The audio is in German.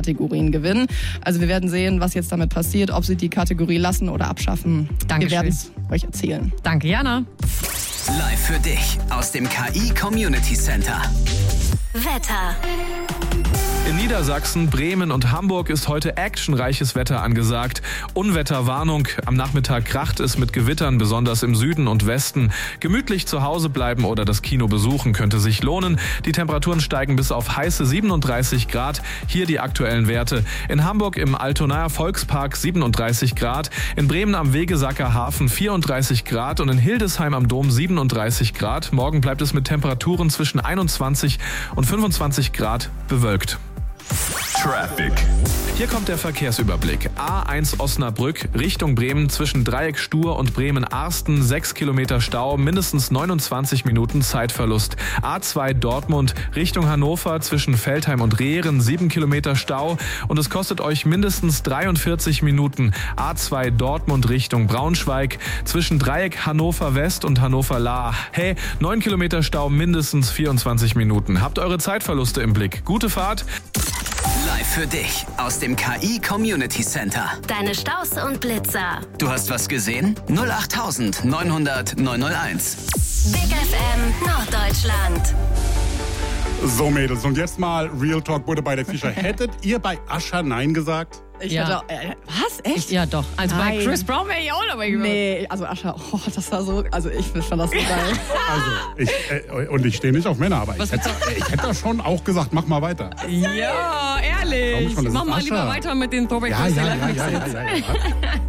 Kategorien gewinnen. Also wir werden sehen, was jetzt damit passiert, ob sie die Kategorie lassen oder abschaffen. Dankeschön. Wir werden es euch erzählen. Danke, Jana. Live für dich aus dem KI Community Center. Wetter. In Niedersachsen, Bremen und Hamburg ist heute actionreiches Wetter angesagt. Unwetterwarnung. Am Nachmittag kracht es mit Gewittern, besonders im Süden und Westen. Gemütlich zu Hause bleiben oder das Kino besuchen könnte sich lohnen. Die Temperaturen steigen bis auf heiße 37 Grad. Hier die aktuellen Werte. In Hamburg im Altonaer Volkspark 37 Grad. In Bremen am Wegesacker Hafen 34 Grad und in Hildesheim am Dom 37 Grad. Morgen bleibt es mit Temperaturen zwischen 21 und 25 Grad bewölkt. Traffic. Hier kommt der Verkehrsüberblick. A1 Osnabrück Richtung Bremen zwischen Dreieck Stur und Bremen-Arsten 6 Kilometer Stau, mindestens 29 Minuten Zeitverlust. A2 Dortmund Richtung Hannover zwischen Veltheim und Rehren 7 Kilometer Stau und es kostet euch mindestens 43 Minuten. A2 Dortmund Richtung Braunschweig zwischen Dreieck Hannover West und Hannover Lahr. Hey, 9 Kilometer Stau, mindestens 24 Minuten. Habt eure Zeitverluste im Blick. Gute Fahrt. Live für dich aus dem KI Community Center. Deine Staus und Blitzer. Du hast was gesehen? 08900 901. Big FM Norddeutschland. So, Mädels, und jetzt mal Real Talk Butter bei der Fischer. Hättet ihr bei Usher Nein gesagt? Ich Ja. hätte, was? Echt? Ja, doch. Also bei Nein. Chris Brown wäre ich auch dabei gewesen. Nee, also Ascha, das war so, also ich fand das so geil. Also, ich stehe nicht auf Männer, aber ich hätte doch schon auch gesagt, mach mal weiter. Ja, ehrlich. Komm schon, das Mach ist mal Usher. lieber weiter mit den Throwback Ja.